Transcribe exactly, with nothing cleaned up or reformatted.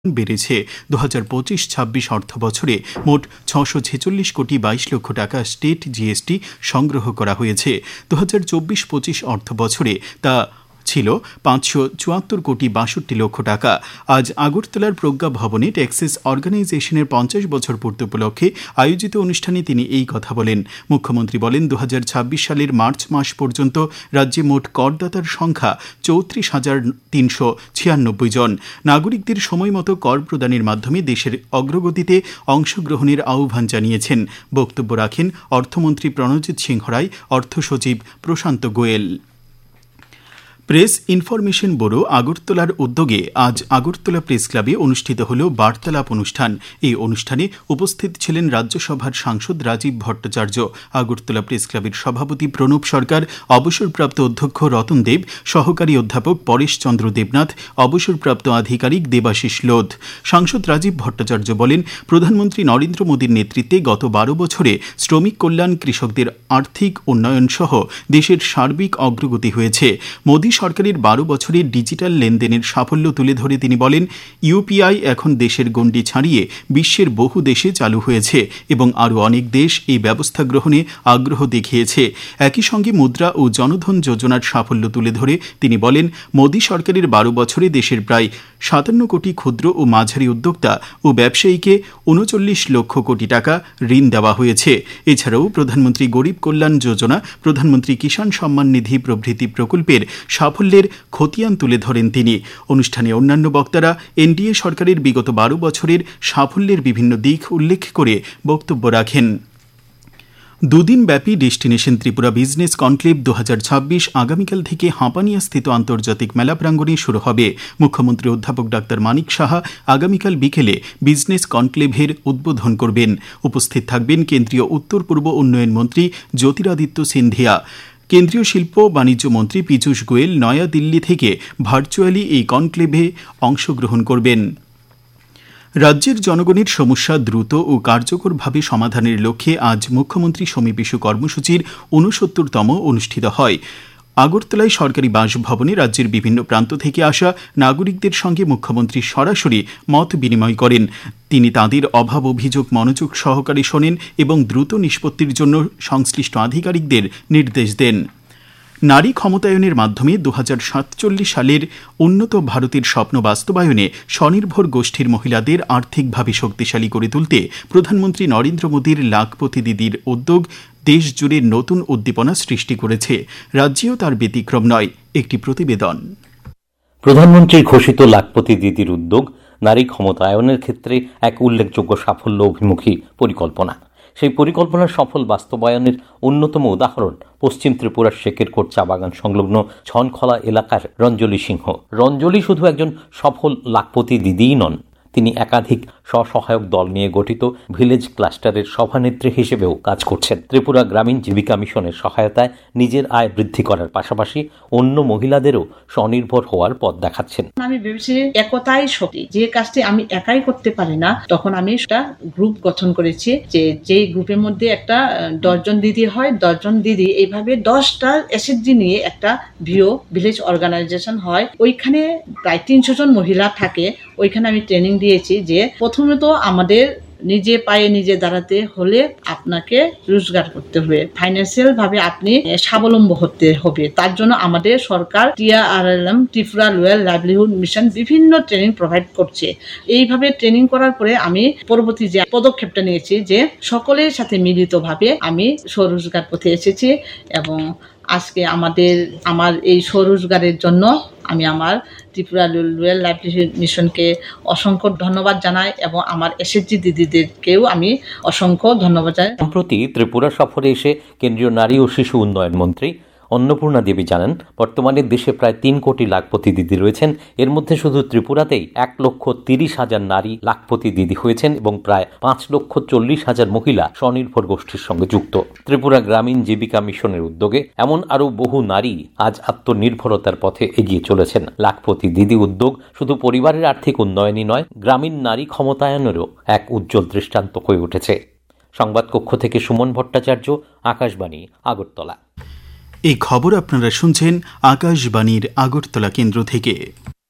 বেড়েছে। দু হাজার পঁচিশ ছাব্বিশ অর্থ বছরে মোট ছশো ছেচল্লিশ কোটি বাইশ লক্ষ টাকা স্টেট জিএসটি সংগ্রহ করা হয়েছে। দু হাজার চব্বিশ পঁচিশ অর্থ বছরে তা ছিল পাঁচশো চুয়াত্তর কোটি বাষট্টি লক্ষ টাকা। আজ আগরতলার প্রজ্ঞা ভবনে ট্যাক্সেস অর্গানাইজেশনের পঞ্চাশ বছর পূর্তি উপলক্ষে আয়োজিত অনুষ্ঠানে তিনি এই কথা বলেন। মুখ্যমন্ত্রী বলেন, দু হাজার ছাব্বিশ সালের মার্চ মাস পর্যন্ত রাজ্যে মোট করদাতার সংখ্যা চৌত্রিশ হাজার তিনশো ছিয়ানব্বই জন। নাগরিকদের সময় মতো কর প্রদানের মাধ্যমে দেশের অগ্রগতিতে অংশগ্রহণের আহ্বান জানিয়েছেন। বক্তব্য রাখেন অর্থমন্ত্রী প্রণজিৎ সিংহ রায়, অর্থ সচিব প্রশান্ত গোয়েল। প্রেস ইনফরমেশন ব্যুরো আগরতলার উদ্যোগে আজ আগরতলা প্রেস ক্লাবে অনুষ্ঠিত হল বার্তালাপ অনুষ্ঠান। এই অনুষ্ঠানে উপস্থিত ছিলেন রাজ্যসভার সাংসদ রাজীব ভট্টাচার্য, আগরতলা প্রেস ক্লাবের সভাপতি প্রণব সরকার, অবসরপ্রাপ্ত অধ্যক্ষ রতন দেব, সহকারী অধ্যাপক পরেশ চন্দ্র দেবনাথ, অবসরপ্রাপ্ত আধিকারিক দেবাশিস লোধ। সাংসদ রাজীব ভট্টাচার্য বলেন, প্রধানমন্ত্রী নরেন্দ্র মোদীর নেতৃত্বে গত বারো বছরে শ্রমিক কল্যাণ, কৃষকদের আর্থিক উন্নয়ন সহ দেশের সার্বিক অগ্রগতি হয়েছে। মোদী সরকারের বারো বছরের ডিজিটাল লেনদেনের সাফল্য তুলে ধরে তিনি বলেন, ইউপিআই এখন দেশের গণ্ডি ছাড়িয়ে বিশ্বের বহু দেশে চালু হয়েছে এবং আরও অনেক দেশ এই ব্যবস্থা গ্রহণে আগ্রহ দেখিয়েছে। একই সঙ্গে মুদ্রা ও জনধন যোজনার সাফল্য তুলে ধরে তিনি বলেন, মোদী সরকারের বারো বছরে দেশের প্রায় সাতান্ন কোটি ক্ষুদ্র ও মাঝারি উদ্যোক্তা ও ব্যবসায়ীকে উনচল্লিশ লক্ষ কোটি টাকা ঋণ দেওয়া হয়েছে। এছাড়াও প্রধানমন্ত্রী গরিব কল্যাণ যোজনা, প্রধানমন্ত্রী কিষাণ সম্মান নিধি প্রভৃতি প্রকল্পের সাফল্যের খতিয়ান তুলে ধরেন তিনি। অনুষ্ঠানে অন্যান্য বক্তারা এনডিএ সরকারের বিগত বারো বছরের সাফল্যের বিভিন্ন দিক উল্লেখ করে বক্তব্য রাখেন। দুদিনব্যাপী ডেস্টিনেশন ত্রিপুরা বিজনেস কনক্লেভ দু হাজার ছাব্বিশ আগামীকাল থেকে হাঁপানিয়া স্থিত আন্তর্জাতিক মেলা প্রাঙ্গণে শুরু হবে। মুখ্যমন্ত্রী অধ্যাপক ডাক্তার মানিক সাহা আগামীকাল বিকেলে বিজনেস কনক্লেভের উদ্বোধন করবেন। উপস্থিত থাকবেন কেন্দ্রীয় উত্তর পূর্ব উন্নয়ন মন্ত্রী জ্যোতিরাদিত্য সিন্ধিয়া। কেন্দ্রীয় শিল্প বাণিজ্য মন্ত্রী পীযূষ গোয়েল নয়াদিল্লি থেকে ভার্চুয়ালি এই কনক্লেভে অংশগ্রহণ করবেন। রাজ্যের জনগণের সমস্যা দ্রুত ও কার্যকরভাবে সমাধানের লক্ষ্যে আজ মুখ্যমন্ত্রী সমীবিশু কর্মসূচির ঊনসত্তরতম অনুষ্ঠিত হয়। আগরতলায় সরকারি বাসভবনে রাজ্যের বিভিন্ন প্রান্ত থেকে আসা নাগরিকদের সঙ্গে মুখ্যমন্ত্রী সরাসরি মত বিনিময় করেন। তিনি তাঁদের অভাব অভিযোগ মনোযোগ সহকারে শোনেন এবং দ্রুত নিষ্পত্তির জন্য সংশ্লিষ্ট আধিকারিকদের নির্দেশ দেন। নারী ক্ষমতায়নের মাধ্যমে দু হাজার সাতচল্লিশ সালের উন্নত ভারতের স্বপ্ন বাস্তবায়নে স্বনির্ভর গোষ্ঠীর মহিলাদের আর্থিকভাবে শক্তিশালী করে তুলতে প্রধানমন্ত্রী নরেন্দ্র মোদীর লাখপতি দিদির উদ্যোগ দেশ জুড়ে নতুন উদ্দীপনা সৃষ্টি করেছে। রাজ্যেও তার ব্যতিক্রম নয়। একটি প্রতিবেদন। প্রধানমন্ত্রীর ঘোষিত লাখপতি দিদির উদ্যোগ নারী ক্ষমতায়নের ক্ষেত্রে এক উল্লেখযোগ্য সাফল্য অভিমুখী পরিকল্পনা। সেই পরিকল্পনার সফল বাস্তবায়নের অন্যতম উদাহরণ পশ্চিম ত্রিপুরার শেকেরকোট চা বাগান সংলগ্ন ছনখলা এলাকার রঞ্জলি সিংহ। রঞ্জলি শুধু একজন সফল লাখপতি দিদিই নন, তিনি একাধিক স্বসহায়ক দল নিয়ে গঠিত ভিলেজ ক্লাস্টারের সভানেত্রী হিসেবেও কাজ করছেন। ত্রিপুরা গ্রামীণ জীবিকা মিশনের সহায়তায় নিজের আয় বৃদ্ধি করার পাশাপাশি অন্য মহিলাদেরও স্বনির্ভর হওয়ার পথ দেখাচ্ছেন। আমি ভেবেছি একতাই শক্তি, যে কাজটি আমি একাই করতে পারি না, তখন আমি একটা গ্রুপ গঠন করেছি, যে যেই গ্রুপের মধ্যে একটা দশজন দিদি হয়, দশজন দিদি এইভাবে দশটা এসএসজি নিয়ে একটা ভিও ভিলেজ অর্গানাইজেশন হয়। ওইখানে প্রায় তিনশো জন মহিলা থাকে। ওইখানে আমি ট্রেনিং দিয়েছি যে প্রথমত আমাদের নিজে পায়ে নিজে দাঁড়াতে হলে আপনাকে রোজগার করতে হবে, ফাইন্যান্সিয়াল ভাবে আপনি স্বাবলম্বী হতে হবে। তার জন্য আমাদের সরকার TRLM Tripura rural livelihood mission বিভিন্ন ট্রেনিং প্রোভাইড করছে। এইভাবে ট্রেনিং করার পরে আমি পরবর্তী যে পদক্ষেপটা নিয়েছি, যে সকলের সাথে মিলিতভাবে আমি স্বরোজগার পথে এসেছি এবং আজকে আমাদের আমার এই স্বরোজগারের জন্য আমি আমার ত্রিপুরা রুরাল লাইভলিহুড মিশনকে অসংখ্য ধন্যবাদ জানাই এবং আমার এসএসজি দিদিদেরকেও আমি অসংখ্য ধন্যবাদ জানাই। সম্প্রতি ত্রিপুরা সফরে এসে কেন্দ্রীয় নারী ও শিশু উন্নয়ন মন্ত্রী অন্নপূর্ণা দেবী জানান, বর্তমানে দেশে প্রায় তিন কোটি লাখপতি দিদি রয়েছেন। এর মধ্যে শুধু ত্রিপুরাতেই এক লক্ষ তিরিশ হাজার নারী লাখপতি দিদি হয়েছেন এবং প্রায় পাঁচ লক্ষ চল্লিশ হাজার মহিলা স্বনির্ভর গোষ্ঠীর সঙ্গে যুক্ত। ত্রিপুরা গ্রামীণ জীবিকা মিশনের উদ্যোগে এমন আরও বহু নারী আজ আত্মনির্ভরতার পথে এগিয়ে চলেছেন। লাখপতি দিদি উদ্যোগ শুধু পরিবারের আর্থিক উন্নয়নই নয়, গ্রামীণ নারী ক্ষমতায়নেরও এক উজ্জ্বল দৃষ্টান্ত হয়ে উঠেছে। সংবাদ কক্ষ থেকে সুমন ভট্টাচার্য, আকাশবাণী, আগরতলা। এই খবর আপনারা শুনছেন আকাশবাণীর আগরতলা কেন্দ্র থেকে।